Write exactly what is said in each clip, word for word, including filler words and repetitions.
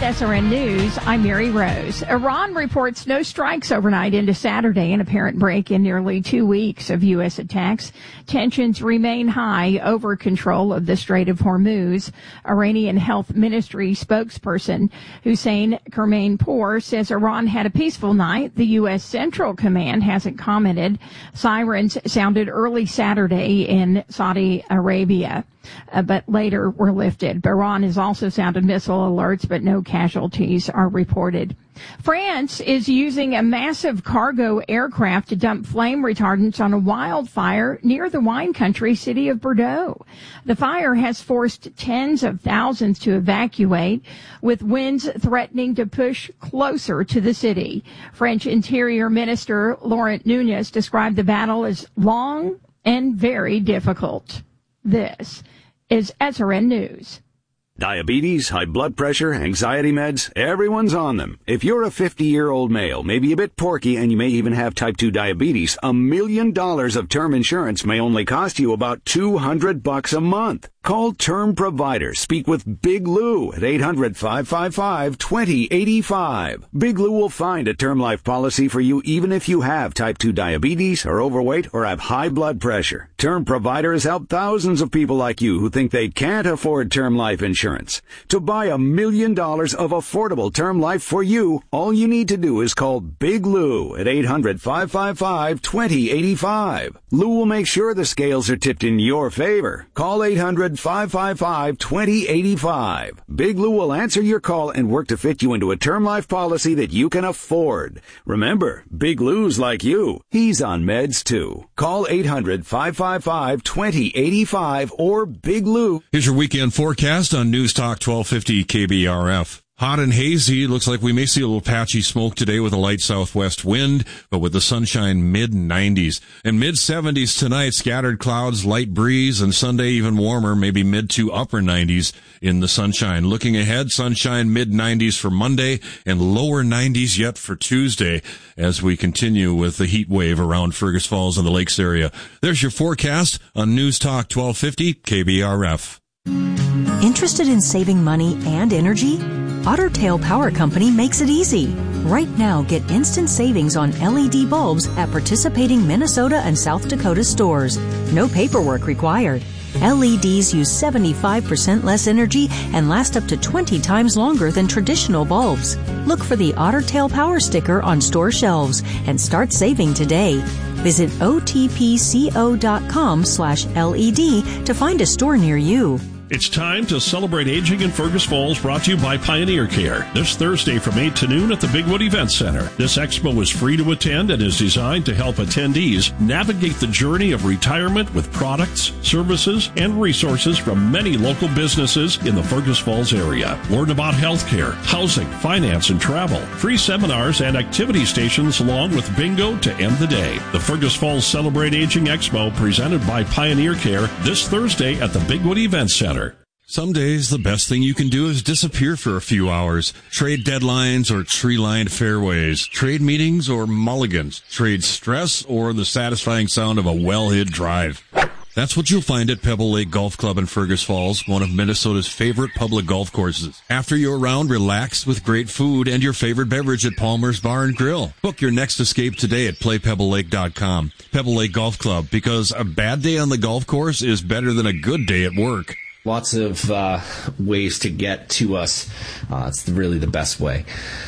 S R N News, I'm Mary Rose. Iran reports no strikes overnight into Saturday, an apparent break in nearly two weeks of U S attacks. Tensions remain high over control of the Strait of Hormuz. Iranian Health Ministry spokesperson Hussein Kermainpour says Iran had a peaceful night. The U S Central Command hasn't commented. Sirens sounded early Saturday in Saudi Arabia, uh, but later were lifted. Iran has also sounded missile alerts, but no casualties are reported. France is using a massive cargo aircraft to dump flame retardants on a wildfire near the wine country city of Bordeaux. The fire has forced tens of thousands to evacuate, with winds threatening to push closer to the city. French Interior Minister Laurent Nunez described the battle as long and very difficult. This is S R N News. Diabetes, high blood pressure, anxiety meds, everyone's on them. If you're a fifty-year-old male, maybe a bit porky, and you may even have type two diabetes, a million dollars of term insurance may only cost you about two hundred bucks a month. Call Term Provider. Speak with Big Lou at eight hundred, five five five, two zero eight five. Big Lou will find a term life policy for you even if you have type two diabetes, are overweight, or have high blood pressure. Term Provider has helped thousands of people like you who think they can't afford term life insurance. To buy a million dollars of affordable term life for you, all you need to do is call Big Lou at eight hundred, five five five, two zero eight five. Lou will make sure the scales are tipped in your favor. Call eight hundred, five five five, two zero eight five. Big Lou will answer your call and work to fit you into a term life policy that you can afford. Remember, Big Lou's like you. He's on meds too. Call eight hundred, five five five, two zero eight five or Big Lou. Here's your weekend forecast on News Talk twelve fifty K B R F. Hot and hazy. Looks like we may see a little patchy smoke today with a light southwest wind, but with the sunshine mid nineties. And mid seventies tonight, scattered clouds, light breeze, and Sunday even warmer, maybe mid to upper nineties in the sunshine. Looking ahead, sunshine mid nineties for Monday and lower nineties yet for Tuesday as we continue with the heat wave around Fergus Falls and the Lakes area. There's your forecast on News Talk twelve fifty K B R F. Interested in saving money and energy? Otter Tail Power Company makes it easy. Right now, get instant savings on L E D bulbs at participating Minnesota and South Dakota stores. No paperwork required. L E Ds use seventy-five percent less energy and last up to twenty times longer than traditional bulbs. Look for the Otter Tail Power sticker on store shelves and start saving today. Visit O T P C O dot com slash L E D to find a store near you. It's time to celebrate aging in Fergus Falls, brought to you by Pioneer Care. This Thursday from eight to noon at the Bigwood Event Center. This expo is free to attend and is designed to help attendees navigate the journey of retirement with products, services, and resources from many local businesses in the Fergus Falls area. Learn about healthcare, housing, finance, and travel. Free seminars and activity stations along with bingo to end the day. The Fergus Falls Celebrate Aging Expo presented by Pioneer Care this Thursday at the Bigwood Event Center. Some days, the best thing you can do is disappear for a few hours. Trade deadlines or tree-lined fairways. Trade meetings or mulligans. Trade stress or the satisfying sound of a well-hit drive. That's what you'll find at Pebble Lake Golf Club in Fergus Falls, one of Minnesota's favorite public golf courses. After your round, relax with great food and your favorite beverage at Palmer's Bar and Grill. Book your next escape today at play pebble lake dot com. Pebble Lake Golf Club, because a bad day on the golf course is better than a good day at work. Lots of uh, ways to get to us. Uh, it's really the best way.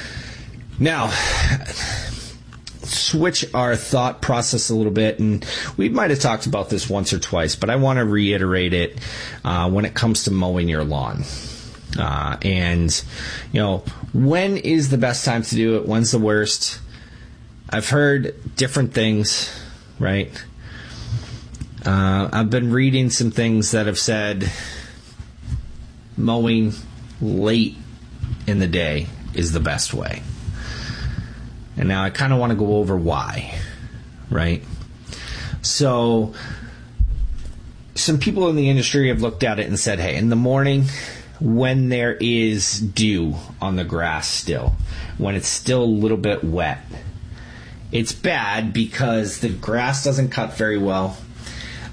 Now, switch our thought process a little bit, and we might have talked about this once or twice, but I want to reiterate it uh, when it comes to mowing your lawn. Uh, and, you know, when is the best time to do it? When's the worst? I've heard different things, right? Uh, I've been reading some things that have said mowing late in the day is the best way. And now I kind of want to go over why, right? So some people in the industry have looked at it and said, hey, in the morning when there is dew on the grass still, when it's still a little bit wet, it's bad because the grass doesn't cut very well.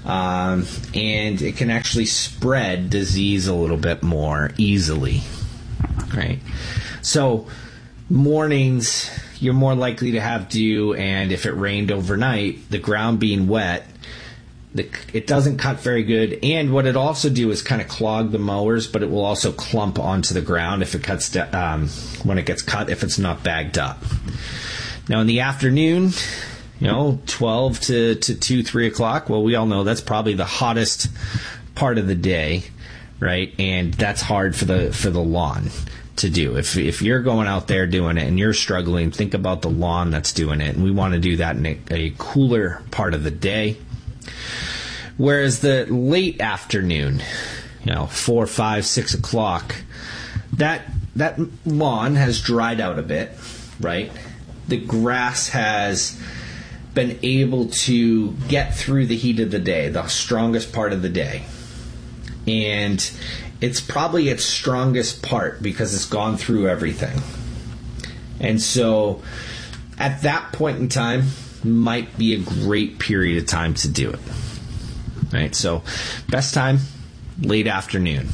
Um, and it can actually spread disease a little bit more easily, right? So mornings, you're more likely to have dew, and if it rained overnight, the ground being wet, the, it doesn't cut very good. And what it also do is kind of clog the mowers, but it will also clump onto the ground if it cuts um, when it gets cut, if it's not bagged up. Now in the afternoon, you know, twelve to, to two, three o'clock, well, we all know that's probably the hottest part of the day, right? And that's hard for the for the lawn to do. If if you're going out there doing it and you're struggling, think about the lawn that's doing it. And we want to do that in a, a cooler part of the day. Whereas the late afternoon, you know, four, five, six o'clock, that that lawn has dried out a bit, right? The grass has been able to get through the heat of the day, the strongest part of the day. And it's probably its strongest part because it's gone through everything. And so at that point in time might be a great period of time to do it. Right? So best time, late afternoon.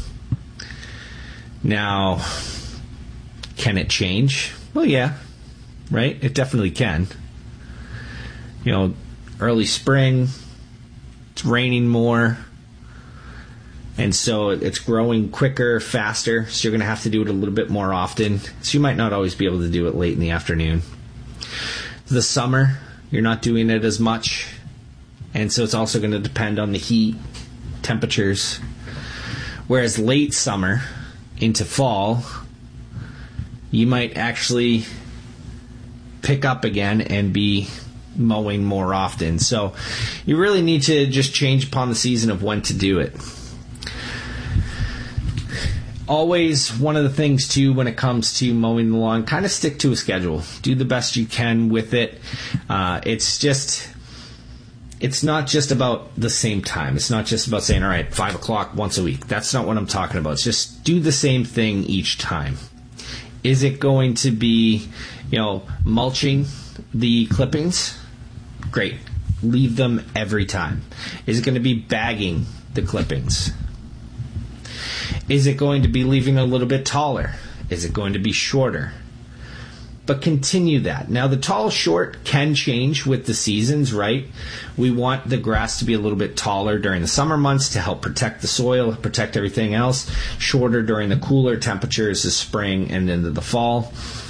Now, can it change? Well, yeah. Right? It definitely can. You know, early spring, it's raining more. And so it's growing quicker, faster, so you're going to have to do it a little bit more often. So you might not always be able to do it late in the afternoon. The summer, you're not doing it as much. And so it's also going to depend on the heat, temperatures. Whereas late summer into fall, you might actually pick up again and be mowing more often. So you really need to just change upon the season of when to do it. Always one of the things, too, when it comes to mowing the lawn, kind of stick to a schedule. Do the best you can with it. Uh, it's just, it's not just about the same time. It's not just about saying, all right, five o'clock once a week. That's not what I'm talking about. It's just do the same thing each time. Is it going to be, you know, mulching the clippings? Great. Leave them every time. Is it going to be bagging the clippings? Is it going to be leaving a little bit taller? Is it going to be shorter? But continue that. Now, the tall short can change with the seasons, right? We want the grass to be a little bit taller during the summer months to help protect the soil, protect everything else. Shorter during the cooler temperatures of spring and into the fall.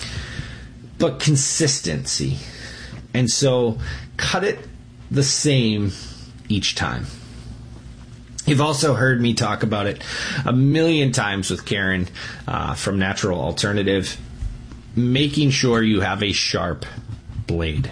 But consistency. And so cut it the same each time. You've also heard me talk about it a million times with Karen uh, from Natural Alternative. Making sure you have a sharp blade.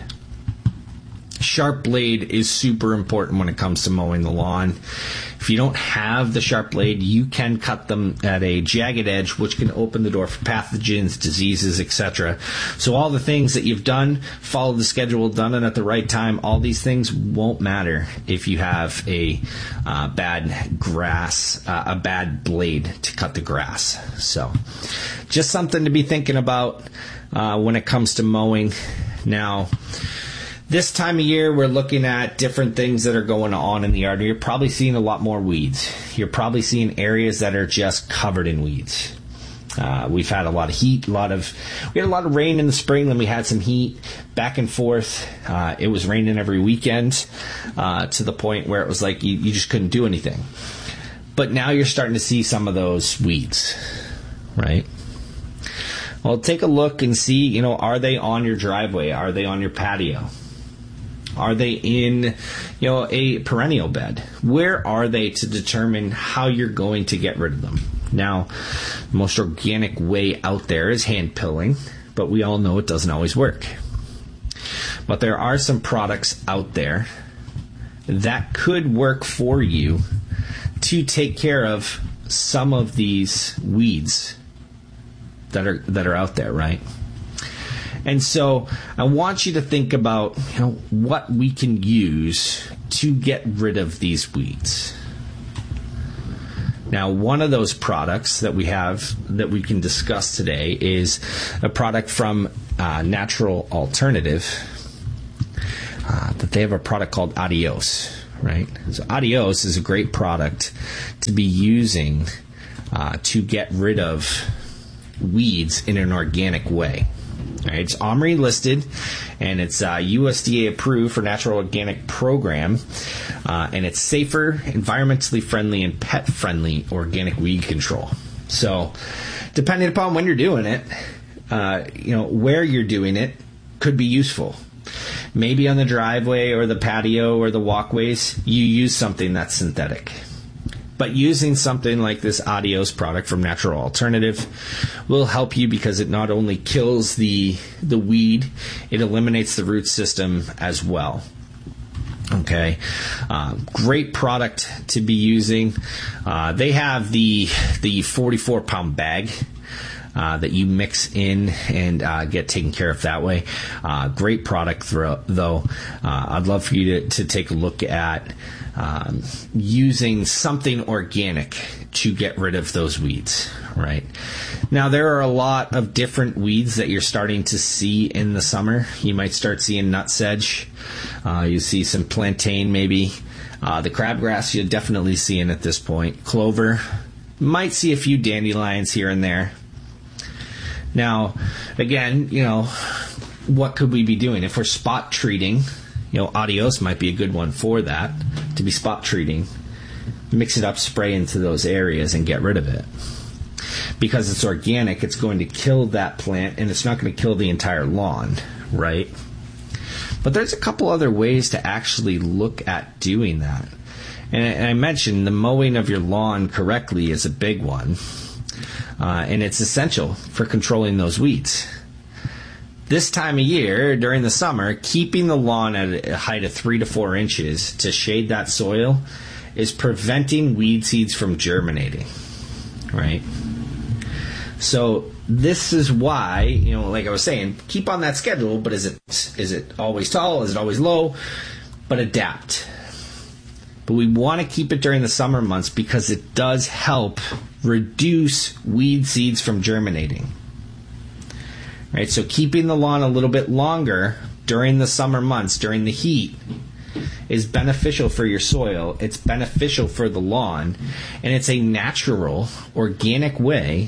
Sharp blade is super important when it comes to mowing the lawn. If you don't have the sharp blade, you can cut them at a jagged edge, which can open the door for pathogens, diseases, et cetera. So all the things that you've done, follow the schedule, done it at the right time, all these things won't matter if you have a uh, bad grass, uh, a bad blade to cut the grass. So just something to be thinking about uh, when it comes to mowing. Now, this time of year, we're looking at different things that are going on in the yard. You're probably seeing a lot more weeds. You're probably seeing areas that are just covered in weeds. Uh, we've had a lot of heat, a lot of, we had a lot of rain in the spring, then we had some heat back and forth. Uh, it was raining every weekend uh, to the point where it was like you, you just couldn't do anything. But now you're starting to see some of those weeds, right? Well, take a look and see, you know, are they on your driveway? Are they on your patio? Are they in, you know, a perennial bed? Where are they to determine how you're going to get rid of them? Now, the most organic way out there is hand pilling, but we all know it doesn't always work. But there are some products out there that could work for you to take care of some of these weeds that are that are out there, right? And so I want you to think about, you know, what we can use to get rid of these weeds. Now, one of those products that we have that we can discuss today is a product from uh, Natural Alternative. Uh, that they have a product called Adios, right? So Adios is a great product to be using uh, to get rid of weeds in an organic way. Right, it's OMRI listed, and it's uh, U S D A approved for natural organic program, uh, and it's safer, environmentally friendly, and pet friendly organic weed control. So, depending upon when you're doing it, uh, you know, where you're doing it could be useful. Maybe on the driveway or the patio or the walkways, you use something that's synthetic. But using something like this Adios product from Natural Alternative will help you because it not only kills the the weed, it eliminates the root system as well. Okay, uh, great product to be using. Uh, they have the the forty-four pound bag uh, that you mix in and uh, get taken care of that way. Uh, great product thro- though. Uh, I'd love for you to, to take a look at Um, using something organic to get rid of those weeds, right? Now, there are a lot of different weeds that you're starting to see in the summer. You might start seeing nutsedge. Uh, you see some plantain, maybe. Uh, the crabgrass you're definitely seeing at this point. Clover. Might see a few dandelions here and there. Now, again, you know, what could we be doing? If we're spot treating, you know, Adios might be a good one for that, to be spot treating. Mix it up, spray into those areas, and get rid of it. Because it's organic, it's going to kill that plant, and it's not going to kill the entire lawn, right? But there's a couple other ways to actually look at doing that. And I mentioned the mowing of your lawn correctly is a big one. Uh, and it's essential for controlling those weeds. This time of year, during the summer, keeping the lawn at a height of three to four inches to shade that soil is preventing weed seeds from germinating, right? So this is why, you know, like I was saying, keep on that schedule, but is it is it always tall? Is it always low? But adapt. But we want to keep it during the summer months because it does help reduce weed seeds from germinating. Right, so keeping the lawn a little bit longer during the summer months, during the heat, is beneficial for your soil. It's beneficial for the lawn, and it's a natural, organic way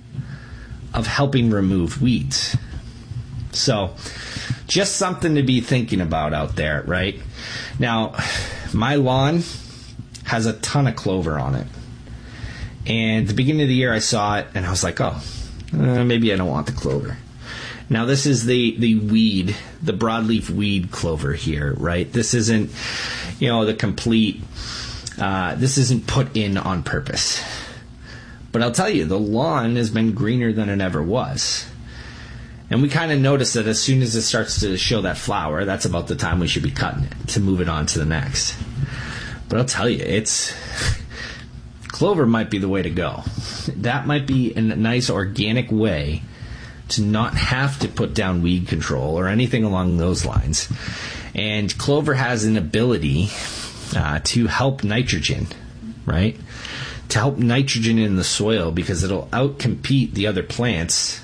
of helping remove weeds. So, just something to be thinking about out there, right? Now, my lawn has a ton of clover on it. And at the beginning of the year, I saw it, and I was like, oh, uh, maybe I don't want the clover. Now, this is the, the weed, the broadleaf weed clover here, right? This isn't, you know, the complete, uh, this isn't put in on purpose. But I'll tell you, the lawn has been greener than it ever was. And we kind of notice that as soon as it starts to show that flower, that's about the time we should be cutting it to move it on to the next. But I'll tell you, it's, clover might be the way to go. That might be a nice organic way to not have to put down weed control or anything along those lines. And clover has an ability uh, to help nitrogen, right? To help nitrogen in the soil because it'll outcompete the other plants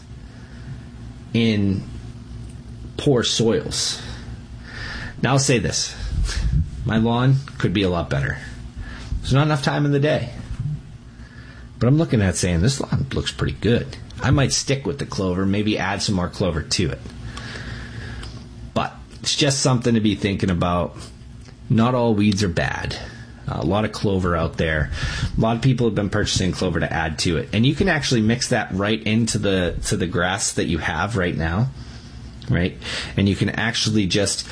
in poor soils. Now I'll say this. My lawn could be a lot better. There's not enough time in the day. But I'm looking at it saying, this lawn looks pretty good. I might stick with the clover, maybe add some more clover to it. But it's just something to be thinking about. Not all weeds are bad. Uh, a lot of clover out there. A lot of people have been purchasing clover to add to it. And you can actually mix that right into the to the grass that you have right now. Right? And you can actually just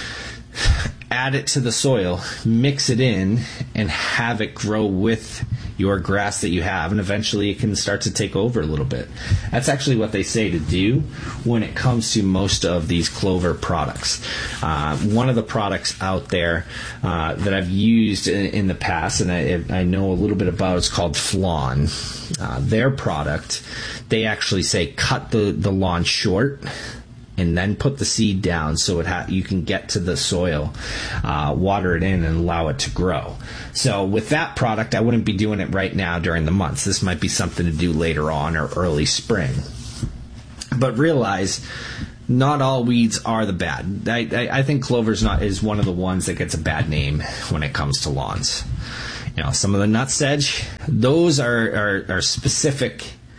add it to the soil, mix it in, and have it grow with your grass that you have, and eventually it can start to take over a little bit. That's actually what they say to do when it comes to most of these clover products. Uh, one of the products out there uh, that I've used in, in the past, and I, I know a little bit about, it's called Flawn. Uh, their product, they actually say cut the, the lawn short and then put the seed down so it ha- you can get to the soil, uh, water it in, and allow it to grow. So with that product, I wouldn't be doing it right now during the months. This might be something to do later on or early spring. But realize, not all weeds are the bad. I, I, I think clover's not is one of the ones that gets a bad name when it comes to lawns. You know, some of the nutsedge, those are, are, are specific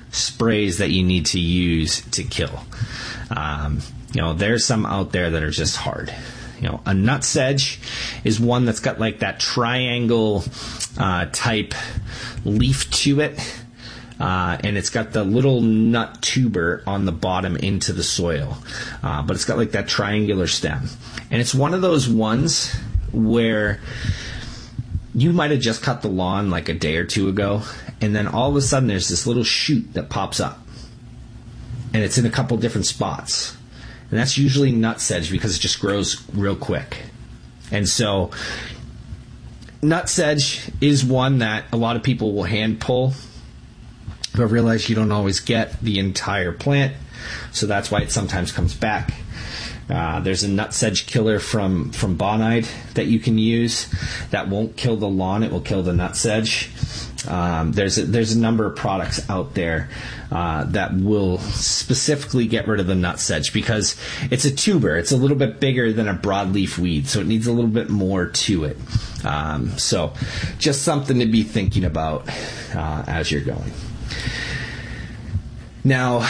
sprays that you need to use to kill. Um, you know, there's some out there that are just hard. You know, a nut sedge is one that's got like that triangle uh, type leaf to it. Uh, and it's got the little nut tuber on the bottom into the soil. Uh, but it's got like that triangular stem. And it's one of those ones where you might have just cut the lawn like a day or two ago, and then all of a sudden there's this little shoot that pops up. And it's in a couple different spots. And that's usually nut sedge because it just grows real quick. And so nut sedge is one that a lot of people will hand pull, but realize you don't always get the entire plant, so that's why it sometimes comes back. Uh, there's a nut sedge killer from, from Bonide that you can use that won't kill the lawn, it will kill the nut sedge. Um, there's a, there's a number of products out there uh, that will specifically get rid of the nut sedge because it's a tuber. It's a little bit bigger than a broadleaf weed, so it needs a little bit more to it. Um, so just something to be thinking about uh, as you're going. Now,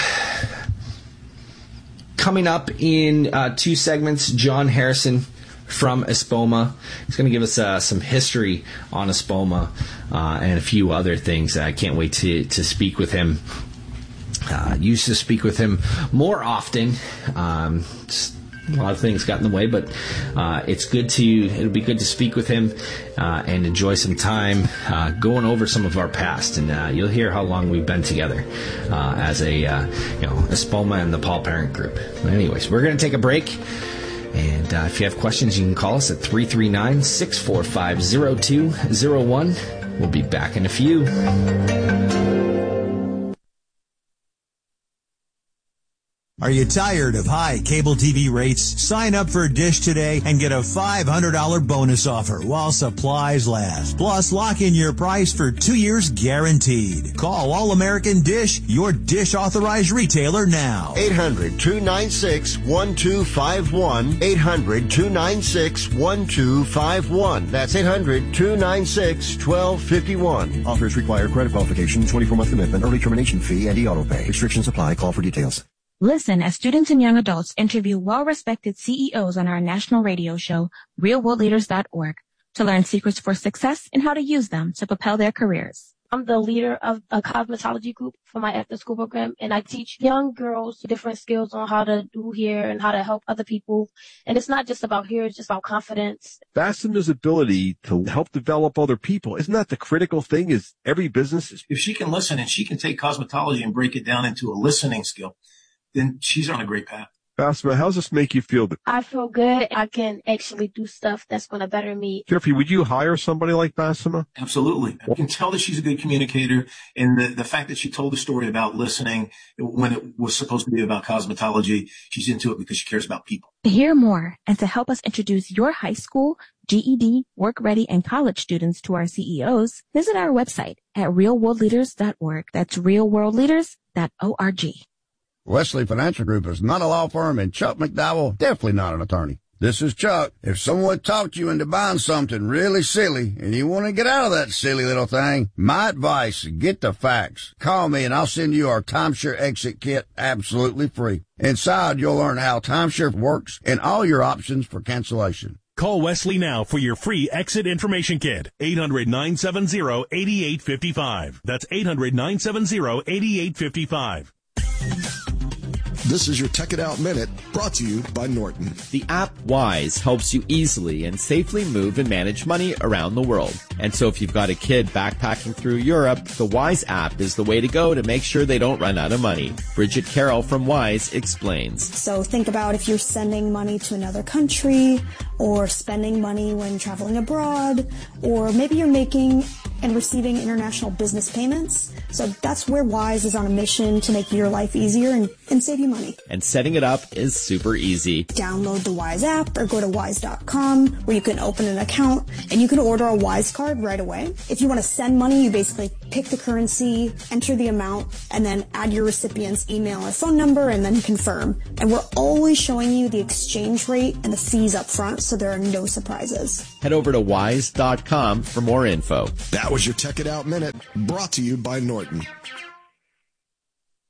coming up in uh, two segments, John Harrison from Espoma. He's going to give us uh, some history on Espoma uh, and a few other things. I can't wait to, to speak with him. Uh, used to speak with him more often. Um, just a lot of things got in the way, but uh, it's good to, it'll be good to speak with him uh, and enjoy some time uh, going over some of our past. And uh, you'll hear how long we've been together uh, as a, uh, you know, Espoma and the Paul Parent Group. But anyways, we're going to take a break. And uh, if you have questions, you can call us at three three nine, six four five, zero two zero one. We'll be back in a few. Are you tired of high cable T V rates? Sign up for Dish today and get a five hundred dollars bonus offer while supplies last. Plus, lock in your price for two years guaranteed. Call All American Dish, your Dish authorized retailer now. eight hundred, two nine six, one two five one. eight hundred, two nine six, one two five one. That's eight hundred, two nine six, one two five one. Offers require credit qualification, twenty-four month commitment, early termination fee, and e-auto pay. Restrictions apply. Call for details. Listen as students and young adults interview well-respected C E Os on our national radio show, real world leaders dot org, to learn secrets for success and how to use them to propel their careers. I'm the leader of a cosmetology group for my after-school program, and I teach young girls different skills on how to do hair and how to help other people. And it's not just about hair, it's just about confidence. Fastima's ability to help develop other people, isn't that the critical thing? Is every business is... If she can listen and she can take cosmetology and break it down into a listening skill, then she's on a great path. Fastima, how does this make you feel? I feel good. I can actually do stuff that's going to better me. Jeffrey, would you hire somebody like Fastima? Absolutely. I can tell that she's a good communicator, and the, the fact that she told the story about listening when it was supposed to be about cosmetology, she's into it because she cares about people. To hear more and to help us introduce your high school, G E D, work ready, and college students to our C E Os, visit our website at real world leaders dot org. That's real world leaders dot org. Wesley Financial Group is not a law firm, and Chuck McDowell definitely not an attorney. This is Chuck. If someone talked you into buying something really silly and you want to get out of that silly little thing, my advice, get the facts. Call me and I'll send you our timeshare exit kit absolutely free. Inside, you'll learn how timeshare works and all your options for cancellation. Call Wesley now for your free exit information kit. eight hundred, nine seven zero, eight eight five five. That's eight hundred, nine seven zero, eight eight five five. This is your Tech It Out Minute, brought to you by Norton. The app Wise helps you easily and safely move and manage money around the world. And so if you've got a kid backpacking through Europe, the Wise app is the way to go to make sure they don't run out of money. Bridget Carroll from Wise explains. So think about if you're sending money to another country, or spending money when traveling abroad, or maybe you're making and receiving international business payments. So that's where Wise is on a mission to make your life easier and, and save you money. And setting it up is super easy. Download the Wise app or go to wise dot com where you can open an account and you can order a Wise card right away. If you want to send money, you basically pick the currency, enter the amount, and then add your recipient's email or phone number and then confirm. And we're always showing you the exchange rate and the fees up front, so there are no surprises. Head over to wise dot com for more info. That was your Tech It Out Minute, brought to you by Norton.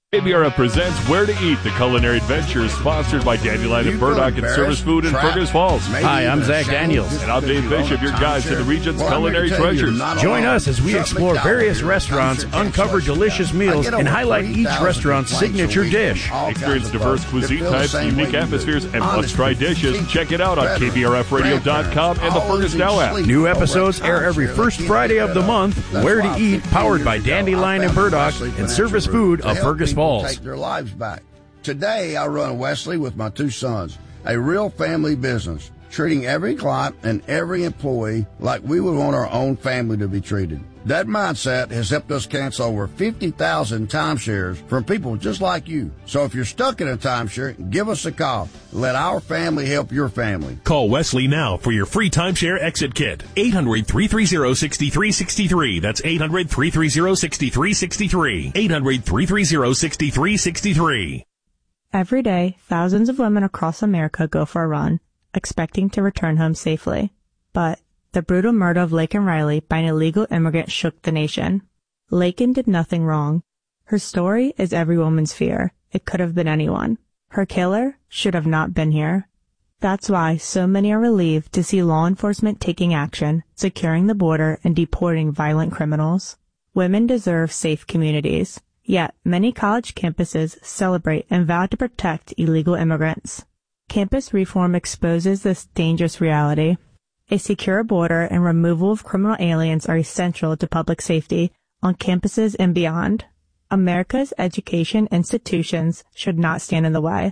K B R F presents Where to Eat, the culinary adventure, sponsored by Dandelion and Burdock and Service Food in Fergus Falls. Hi, I'm Zach Daniels. And I'm Dave Bishop, your guide to the region's culinary treasures. Join us as we explore various restaurants, uncover delicious meals, and highlight each restaurant's signature dish. Experience diverse cuisine types, unique atmospheres, and must-try dishes. Check it out on K B R F radio dot com and the Fergus Now app. New episodes air every first Friday of the month. Where to Eat, powered by Dandelion and Burdock and Service Food of Fergus Falls. Take their lives back. Today, I run Wesley with my two sons, a real family business, treating every client and every employee like we would want our own family to be treated. That mindset has helped us cancel over fifty thousand timeshares from people just like you. So if you're stuck in a timeshare, give us a call. Let our family help your family. Call Wesley now for your free timeshare exit kit. eight hundred, three three zero, six three six three. That's eight hundred, three three zero, six three six three. eight hundred, three three zero, six three six three. Every day, thousands of women across America go for a run, expecting to return home safely. But the brutal murder of Laken Riley by an illegal immigrant shook the nation. Laken did nothing wrong. Her story is every woman's fear. It could have been anyone. Her killer should have not been here. That's why so many are relieved to see law enforcement taking action, securing the border, and deporting violent criminals. Women deserve safe communities. Yet, many college campuses celebrate and vow to protect illegal immigrants. Campus reform exposes this dangerous reality. A secure border and removal of criminal aliens are essential to public safety on campuses and beyond. America's education institutions should not stand in the way.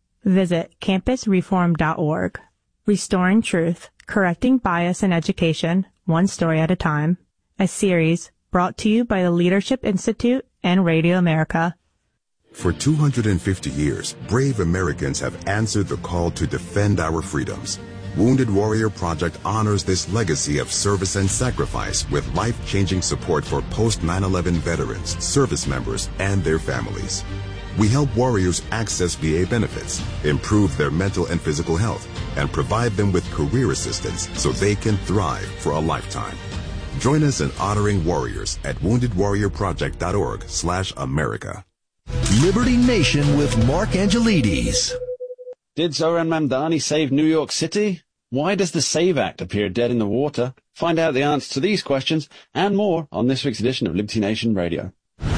Visit campus reform dot org. Restoring Truth, Correcting Bias in Education, One Story at a Time. A series brought to you by the Leadership Institute and Radio America. For two hundred fifty years, brave Americans have answered the call to defend our freedoms. Wounded Warrior Project honors this legacy of service and sacrifice with life-changing support for post nine eleven veterans, service members, and their families. We help warriors access V A benefits, improve their mental and physical health, and provide them with career assistance so they can thrive for a lifetime. Join us in honoring warriors at wounded warrior project dot org slash America. Liberty Nation with Mark Angelides. Did Zoran Mamdani save New York City? Why does the SAVE Act appear dead in the water? Find out the answer to these questions and more on this week's edition of Liberty Nation Radio.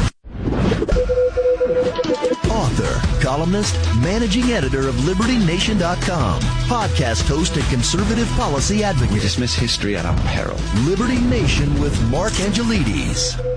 Author, columnist, managing editor of Liberty Nation dot com, podcast host and conservative policy advocate. We dismiss history at our peril. Liberty Nation with Mark Angelides.